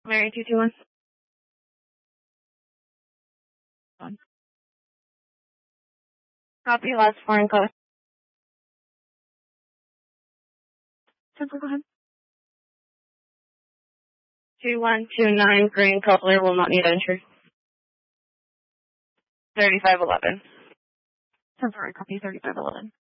Mary 221. Copy last foreign code. Simple, go ahead. 2129 green color will not need entry. 3511. Temporary copy 3511.